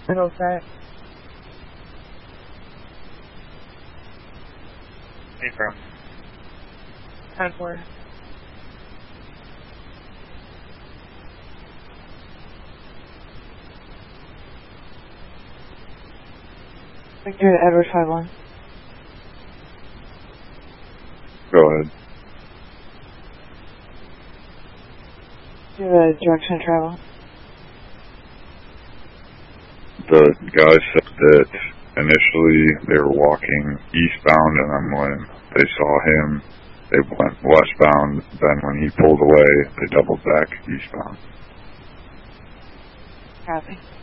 Middlesex. Hey, from 10-4. Victor to Edward 5-1. Go ahead. Do the direction of travel. The guy said that initially they were walking eastbound, and then when they saw him, they went westbound. Then when he pulled away, they doubled back eastbound. Copy.